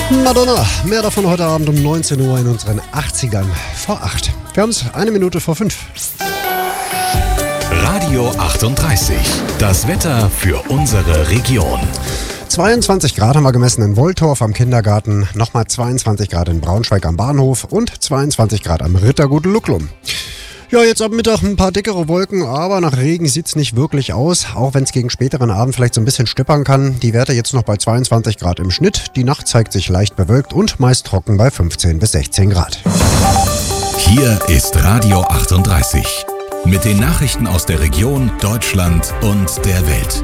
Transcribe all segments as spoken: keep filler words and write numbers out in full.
Madonna, mehr davon heute Abend um neunzehn Uhr in unseren achtzigern vor acht. Wir haben es eine Minute vor fünf. Radio achtunddreißig, das Wetter für unsere Region. zweiundzwanzig Grad haben wir gemessen in Woltorf am Kindergarten, nochmal zweiundzwanzig Grad in Braunschweig am Bahnhof und zweiundzwanzig Grad am Rittergut Lucklum. Ja, jetzt ab Mittag ein paar dickere Wolken, aber nach Regen sieht's nicht wirklich aus, auch wenn es gegen späteren Abend vielleicht so ein bisschen stippern kann. Die Werte jetzt noch bei zweiundzwanzig Grad im Schnitt, die Nacht zeigt sich leicht bewölkt und meist trocken bei fünfzehn bis sechzehn Grad. Hier ist Radio achtunddreißig mit den Nachrichten aus der Region, Deutschland und der Welt.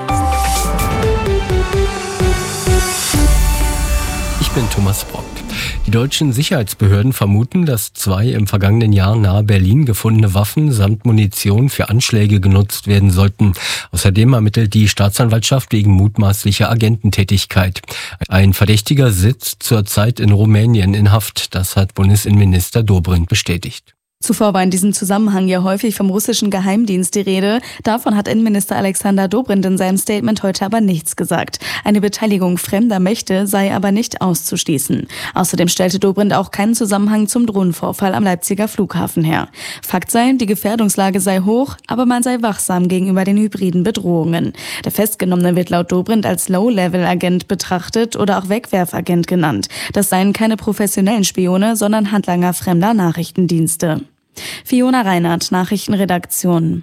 Ich bin Thomas Brock. Die deutschen Sicherheitsbehörden vermuten, dass zwei im vergangenen Jahr nahe Berlin gefundene Waffen samt Munition für Anschläge genutzt werden sollten. Außerdem ermittelt die Staatsanwaltschaft wegen mutmaßlicher Agententätigkeit. Ein Verdächtiger sitzt zurzeit in Rumänien in Haft. Das hat Bundesinnenminister Dobrindt bestätigt. Zuvor war in diesem Zusammenhang ja häufig vom russischen Geheimdienst die Rede. Davon hat Innenminister Alexander Dobrindt in seinem Statement heute aber nichts gesagt. Eine Beteiligung fremder Mächte sei aber nicht auszuschließen. Außerdem stellte Dobrindt auch keinen Zusammenhang zum Drohnenvorfall am Leipziger Flughafen her. Fakt sei, die Gefährdungslage sei hoch, aber man sei wachsam gegenüber den hybriden Bedrohungen. Der Festgenommene wird laut Dobrindt als Low-Level-Agent betrachtet oder auch Wegwerfagent genannt. Das seien keine professionellen Spione, sondern Handlanger fremder Nachrichtendienste. Fiona Reinhardt, Nachrichtenredaktion.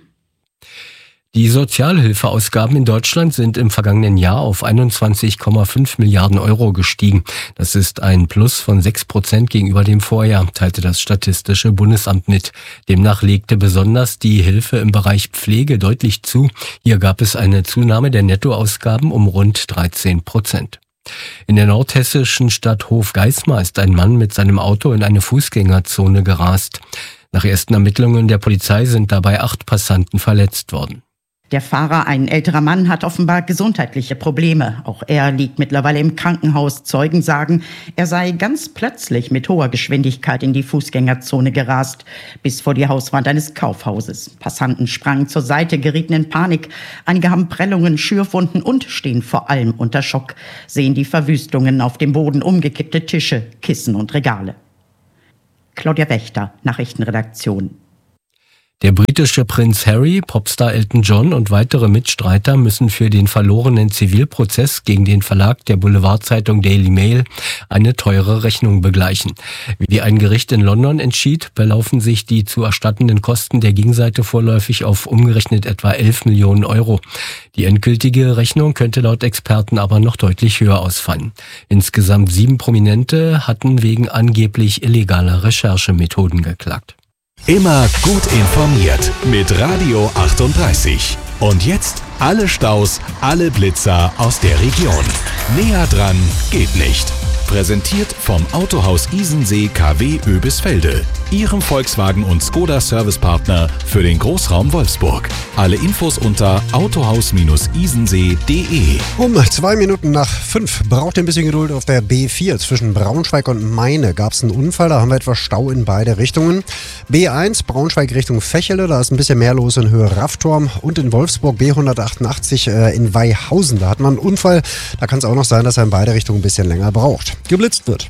Die Sozialhilfeausgaben in Deutschland sind im vergangenen Jahr auf einundzwanzig Komma fünf Milliarden Euro gestiegen. Das ist ein Plus von sechs Prozent gegenüber dem Vorjahr, teilte das Statistische Bundesamt mit. Demnach legte besonders die Hilfe im Bereich Pflege deutlich zu. Hier gab es eine Zunahme der Nettoausgaben um rund dreizehn Prozent. In der nordhessischen Stadt Hofgeismar ist ein Mann mit seinem Auto in eine Fußgängerzone gerast. Nach ersten Ermittlungen der Polizei sind dabei acht Passanten verletzt worden. Der Fahrer, ein älterer Mann, hat offenbar gesundheitliche Probleme. Auch er liegt mittlerweile im Krankenhaus. Zeugen sagen, er sei ganz plötzlich mit hoher Geschwindigkeit in die Fußgängerzone gerast, bis vor die Hauswand eines Kaufhauses. Passanten sprangen zur Seite, gerieten in Panik. Einige haben Prellungen, Schürfwunden und stehen vor allem unter Schock, sehen die Verwüstungen auf dem Boden, umgekippte Tische, Kissen und Regale. Claudia Wächter, Nachrichtenredaktion. Der britische Prinz Harry, Popstar Elton John und weitere Mitstreiter müssen für den verlorenen Zivilprozess gegen den Verlag der Boulevardzeitung Daily Mail eine teure Rechnung begleichen. Wie ein Gericht in London entschied, belaufen sich die zu erstattenden Kosten der Gegenseite vorläufig auf umgerechnet etwa elf Millionen Euro. Die endgültige Rechnung könnte laut Experten aber noch deutlich höher ausfallen. Insgesamt sieben Prominente hatten wegen angeblich illegaler Recherchemethoden geklagt. Immer gut informiert mit Radio achtunddreißig. Und jetzt alle Staus, alle Blitzer aus der Region. Näher dran geht nicht. Präsentiert vom Autohaus Isensee K W Oebisfelde, Ihrem Volkswagen- und Skoda-Servicepartner für den Großraum Wolfsburg. Alle Infos unter autohaus isensee punkt de. Um zwei Minuten nach fünf braucht ihr ein bisschen Geduld auf der B vier. Zwischen Braunschweig und Meine gab es einen Unfall, da haben wir etwas Stau in beide Richtungen. B eins Braunschweig Richtung Fächele, da ist ein bisschen mehr los in Höhe Raffturm. Und in Wolfsburg B hundertachtundachtzig äh, in Weihausen, da hat man einen Unfall. Da kann es auch noch sein, dass er in beide Richtungen ein bisschen länger braucht. Geblitzt wird.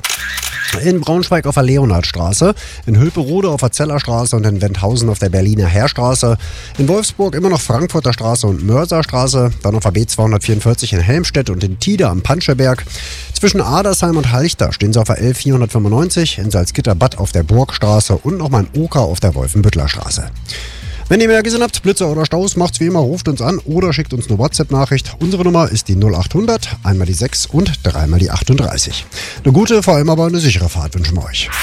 In Braunschweig auf der Leonhardstraße, in Hülperode auf der Zellerstraße und in Wendhausen auf der Berliner Heerstraße. In Wolfsburg immer noch Frankfurter Straße und Mörserstraße. Dann auf der B zweihundertvierundvierzig in Helmstedt und in Tida am Panscheberg. Zwischen Adersheim und Halchter stehen sie auf der L vierhundertfünfundneunzig, in Salzgitter-Bad auf der Burgstraße und nochmal in Oker auf der Wolfenbüttler Straße. Wenn ihr mehr gesehen habt, Blitzer oder Staus, macht's wie immer, ruft uns an oder schickt uns eine WhatsApp-Nachricht. Unsere Nummer ist die null achthundert, einmal die sechs und dreimal die achtunddreißig. Eine gute, vor allem aber eine sichere Fahrt wünschen wir euch.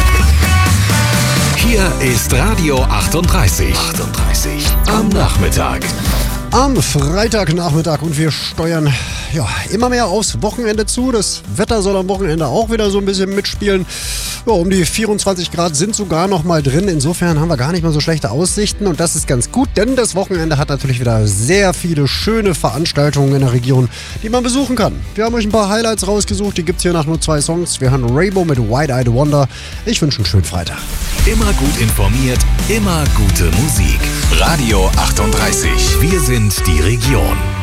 Hier ist Radio achtunddreißig. achtunddreißig am Nachmittag. Am Freitagnachmittag und wir steuern ja, immer mehr aufs Wochenende zu. Das Wetter soll am Wochenende auch wieder so ein bisschen mitspielen. Ja, um die vierundzwanzig Grad sind sogar noch mal drin. Insofern haben wir gar nicht mal so schlechte Aussichten und das ist ganz gut, denn das Wochenende hat natürlich wieder sehr viele schöne Veranstaltungen in der Region, die man besuchen kann. Wir haben euch ein paar Highlights rausgesucht, die gibt's hier nach nur zwei Songs. Wir haben Rainbow mit Wide-Eyed Wonder. Ich wünsche einen schönen Freitag. Immer gut informiert, immer gute Musik. Radio achtunddreißig. Wir sind die Region.